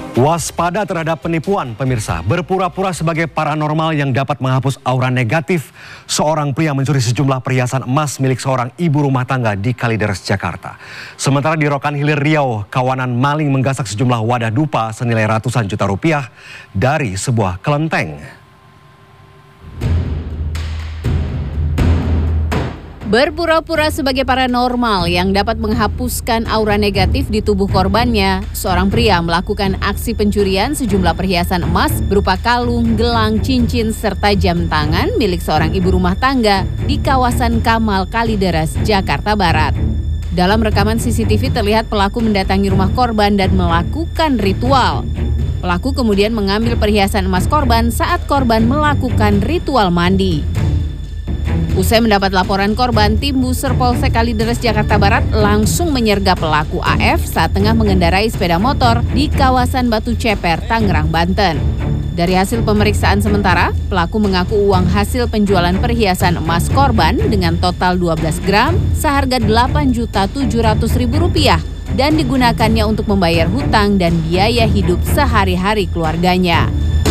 Waspada terhadap penipuan, pemirsa. Berpura-pura sebagai paranormal yang dapat menghapus aura negatif. Seorang pria mencuri sejumlah perhiasan emas milik seorang ibu rumah tangga di Kalideres, Jakarta. Sementara di Rokan Hilir Riau, kawanan maling menggasak sejumlah wadah dupa senilai ratusan juta rupiah dari sebuah kelenteng. Berpura-pura sebagai paranormal yang dapat menghapuskan aura negatif di tubuh korbannya, seorang pria melakukan aksi pencurian sejumlah perhiasan emas berupa kalung, gelang, cincin, serta jam tangan milik seorang ibu rumah tangga di kawasan Kamal, Kalideres, Jakarta Barat. Dalam rekaman CCTV terlihat pelaku mendatangi rumah korban dan melakukan ritual. Pelaku kemudian mengambil perhiasan emas korban saat korban melakukan ritual mandi. Usai mendapat laporan korban, tim Buser Polsek Kalideres, Jakarta Barat langsung menyergap pelaku AF saat tengah mengendarai sepeda motor di kawasan Batu Ceper, Tangerang, Banten. Dari hasil pemeriksaan sementara, pelaku mengaku uang hasil penjualan perhiasan emas korban dengan total 12 gram seharga Rp8.700.000 dan digunakannya untuk membayar hutang dan biaya hidup sehari-hari keluarganya.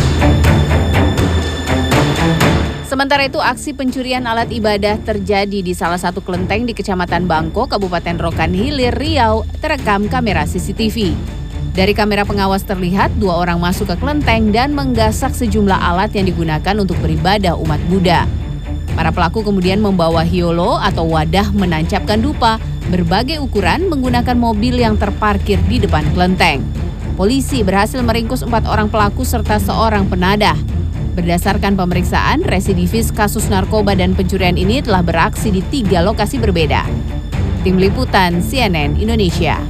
Sementara itu, aksi pencurian alat ibadah terjadi di salah satu kelenteng di Kecamatan Bangko, Kabupaten Rokan Hilir, Riau, terekam kamera CCTV. Dari kamera pengawas terlihat dua orang masuk ke kelenteng dan menggasak sejumlah alat yang digunakan untuk beribadah umat Buddha. Para pelaku kemudian membawa hiolo atau wadah menancapkan dupa berbagai ukuran menggunakan mobil yang terparkir di depan kelenteng. Polisi berhasil meringkus 4 orang pelaku serta seorang penadah. Berdasarkan pemeriksaan, residivis kasus narkoba dan pencurian ini telah beraksi di 3 lokasi berbeda. Tim Liputan CNN Indonesia.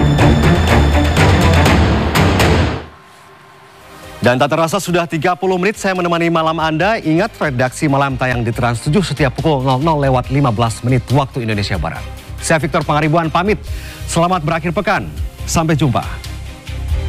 Dan tak terasa sudah 30 menit saya menemani malam Anda. Ingat, redaksi malam tayang di Trans 7 setiap pukul 00:15 waktu Indonesia Barat. Saya Victor Pangaribuan pamit. Selamat berakhir pekan. Sampai jumpa.